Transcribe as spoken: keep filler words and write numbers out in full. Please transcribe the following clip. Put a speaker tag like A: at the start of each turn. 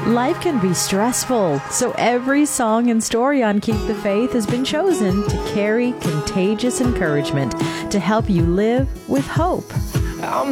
A: Life can be stressful, so every song and story on Keep the Faith has been chosen to carry contagious encouragement to help you live with hope.
B: I'm